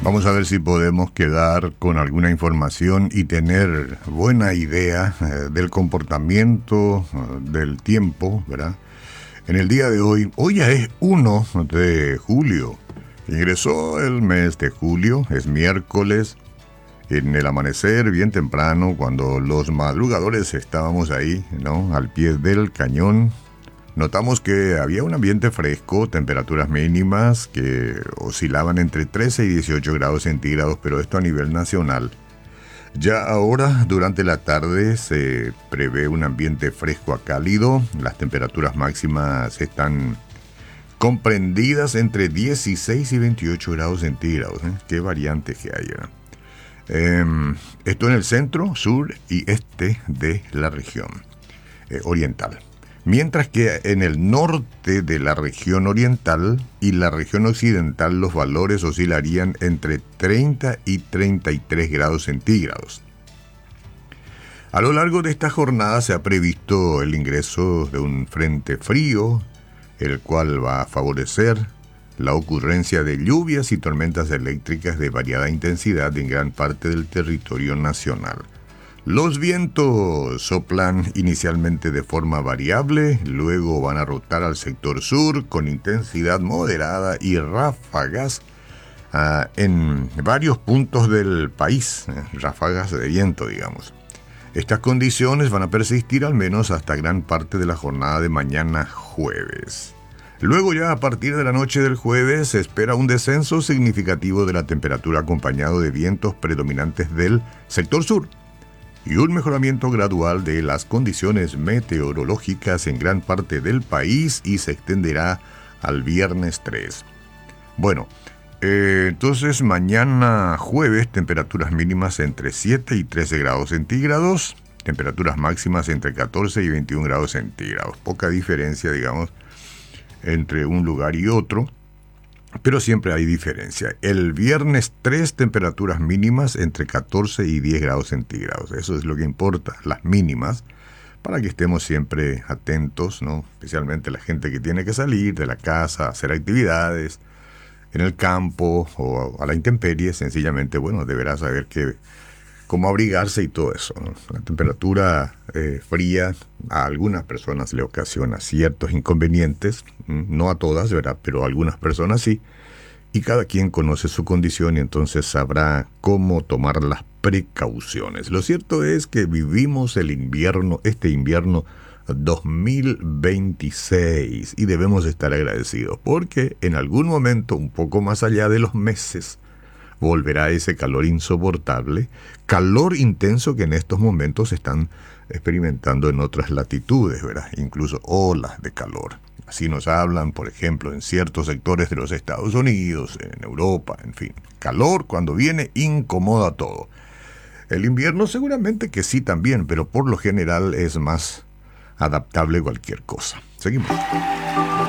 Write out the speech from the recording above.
Vamos a ver si podemos quedar con alguna información y tener buena idea del comportamiento del tiempo, ¿verdad? En el día de hoy ya es 1 de julio. Ingresó el mes de julio, es miércoles. En el amanecer, bien temprano, cuando los madrugadores estábamos ahí, ¿no?, al pie del cañón, notamos que había un ambiente fresco, temperaturas mínimas que oscilaban entre 13 y 18 grados centígrados, pero esto a nivel nacional. Ya ahora, durante la tarde, se prevé un ambiente fresco a cálido. Las temperaturas máximas están comprendidas entre 16 y 28 grados centígrados. Qué variantes que hay, ¿verdad? Esto en el centro, sur y este de la región oriental. Mientras que en el norte de la región oriental y la región occidental los valores oscilarían entre 30 y 33 grados centígrados. A lo largo de esta jornada se ha previsto el ingreso de un frente frío, el cual va a favorecer la ocurrencia de lluvias y tormentas eléctricas de variada intensidad en gran parte del territorio nacional. Los vientos soplan inicialmente de forma variable, luego van a rotar al sector sur con intensidad moderada y ráfagas en varios puntos del país, ráfagas de viento, digamos. Estas condiciones van a persistir al menos hasta gran parte de la jornada de mañana jueves. Luego ya a partir de la noche del jueves se espera un descenso significativo de la temperatura acompañado de vientos predominantes del sector sur y un mejoramiento gradual de las condiciones meteorológicas en gran parte del país y se extenderá al viernes 3. Bueno, entonces mañana jueves temperaturas mínimas entre 7 y 13 grados centígrados, temperaturas máximas entre 14 y 21 grados centígrados. Poca diferencia, digamos, entre un lugar y otro, pero siempre hay diferencia. El viernes 3 temperaturas mínimas entre 14 y 10 grados centígrados. Eso es lo que importa, las mínimas, para que estemos siempre atentos, ¿no? Especialmente la gente que tiene que salir de la casa, hacer actividades en el campo o a la intemperie. Sencillamente, bueno, deberá saber cómo abrigarse y todo eso, ¿no? La temperatura fría a algunas personas le ocasiona ciertos inconvenientes, no a todas, ¿verdad?, pero a algunas personas sí, y cada quien conoce su condición y entonces sabrá cómo tomar las precauciones. Lo cierto es que vivimos este invierno 2026 y debemos estar agradecidos porque en algún momento, un poco más allá de los meses, volverá ese calor insoportable, calor intenso que en estos momentos se están experimentando en otras latitudes, ¿verdad? Incluso olas de calor. Así nos hablan, por ejemplo, en ciertos sectores de los Estados Unidos, en Europa, en fin. Calor cuando viene incomoda todo. El invierno seguramente que sí también, pero por lo general es más adaptable cualquier cosa. Seguimos.